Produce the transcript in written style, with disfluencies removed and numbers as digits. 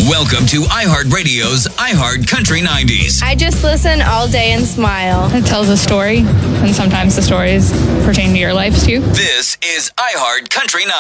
Welcome to iHeartRadio's iHeart Country 90s. I just listen all day and smile. It tells a story, and sometimes the stories pertain to your life too. This is iHeart Country 90s.